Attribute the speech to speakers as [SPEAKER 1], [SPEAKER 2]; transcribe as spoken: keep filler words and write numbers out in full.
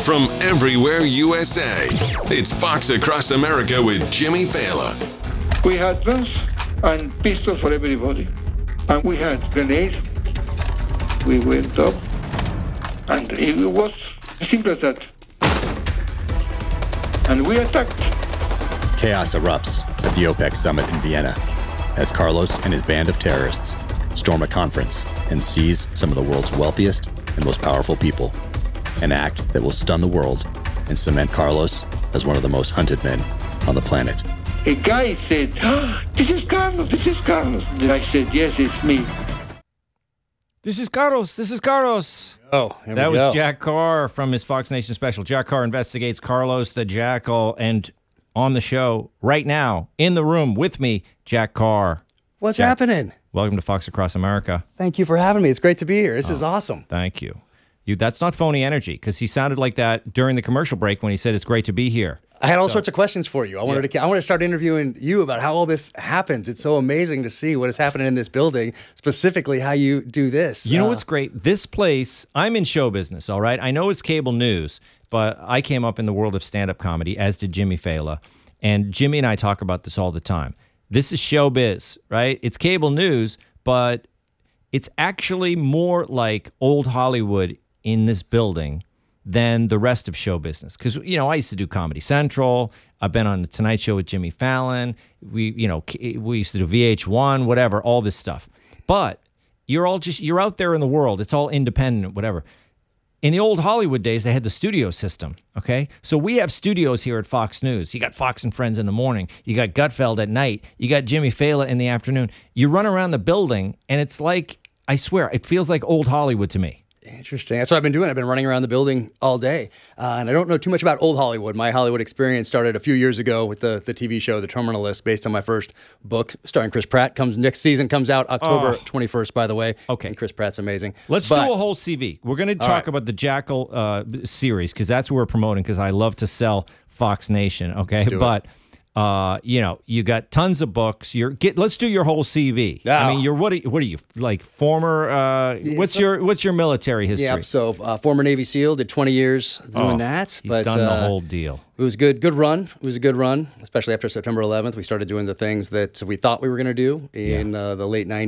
[SPEAKER 1] from everywhere U S A. It's Fox Across America with Jimmy Fallon.
[SPEAKER 2] We had guns and pistols for everybody. And we had grenades. We went up. And it was simple as that. And we attacked.
[SPEAKER 3] Chaos erupts at the OPEC summit in Vienna as Carlos and his band of terrorists storm a conference and seize some of the world's wealthiest and most powerful people. An act that will stun the world and cement Carlos as one of the most hunted men on the planet.
[SPEAKER 2] A guy said, oh, this is Carlos, this is Carlos. And I said, yes, it's me.
[SPEAKER 4] This is Carlos, this is Carlos.
[SPEAKER 3] Oh, here
[SPEAKER 4] that
[SPEAKER 3] we
[SPEAKER 4] was
[SPEAKER 3] go.
[SPEAKER 4] Jack Carr from his Fox Nation special. Jack Carr investigates Carlos the Jackal. And on the show right now, in the room with me, Jack Carr.
[SPEAKER 5] What's
[SPEAKER 4] Jack,
[SPEAKER 5] happening?
[SPEAKER 4] Welcome to Fox Across America.
[SPEAKER 5] Thank you for having me. It's great to be here. This
[SPEAKER 4] oh,
[SPEAKER 5] is awesome.
[SPEAKER 4] Thank you. You. That's not phony energy, because he sounded like that during the commercial break when he said it's great to be here.
[SPEAKER 5] I had all
[SPEAKER 4] so,
[SPEAKER 5] sorts of questions for you. I wanted
[SPEAKER 4] yeah.
[SPEAKER 5] to I want to start interviewing you about how all this happens. It's so amazing to see what is happening in this building, specifically how you do this.
[SPEAKER 4] You know
[SPEAKER 5] uh,
[SPEAKER 4] what's great? This place, I'm in show business, all right? I know it's cable news, but I came up in the world of stand-up comedy, as did Jimmy Fallon. And Jimmy and I talk about this all the time. This is showbiz, right? It's cable news, but it's actually more like old Hollywood in this building than the rest of show business. Because, you know, I used to do Comedy Central. I've been on The Tonight Show with Jimmy Fallon. We, you know, we used to do V H one, whatever, all this stuff. But you're all just, you're out there in the world. It's all independent, whatever. In the old Hollywood days, they had the studio system, okay? So we have studios here at Fox News. You got Fox and Friends in the morning. You got Gutfeld at night. You got Jimmy Fallon in the afternoon. You run around the building, and it's like, I swear, it feels like old Hollywood to me.
[SPEAKER 5] Interesting. That's what I've been doing. I've been running around the building all day. Uh, and I don't know too much about old Hollywood. My Hollywood experience started a few years ago with the, the T V show, The Terminalist, based on my first book, starring Chris Pratt. Comes next season, comes out October
[SPEAKER 4] oh.
[SPEAKER 5] twenty-first, by the way.
[SPEAKER 4] Okay.
[SPEAKER 5] And Chris Pratt's amazing.
[SPEAKER 4] Let's
[SPEAKER 5] but,
[SPEAKER 4] do a whole C V. We're going to talk
[SPEAKER 5] right.
[SPEAKER 4] about the Jackal uh, series, because that's what we're promoting, because I love to sell Fox Nation, okay?
[SPEAKER 5] Let's do
[SPEAKER 4] but...
[SPEAKER 5] it.
[SPEAKER 4] Uh, you know, you got tons of books. You're get. Let's do your whole C V.
[SPEAKER 5] Oh.
[SPEAKER 4] I mean, you're what? Are you, what are you like? Former? Uh,
[SPEAKER 5] Yeah,
[SPEAKER 4] what's
[SPEAKER 5] so,
[SPEAKER 4] your What's your military history?
[SPEAKER 5] Yeah, so uh, former Navy SEAL, did twenty years doing
[SPEAKER 4] oh,
[SPEAKER 5] that.
[SPEAKER 4] He's
[SPEAKER 5] but,
[SPEAKER 4] done
[SPEAKER 5] uh,
[SPEAKER 4] the whole deal.
[SPEAKER 5] It was good. Good run. It was a good run, especially after September eleventh. We started doing the things that we thought we were going to do in yeah. uh, the late nineties.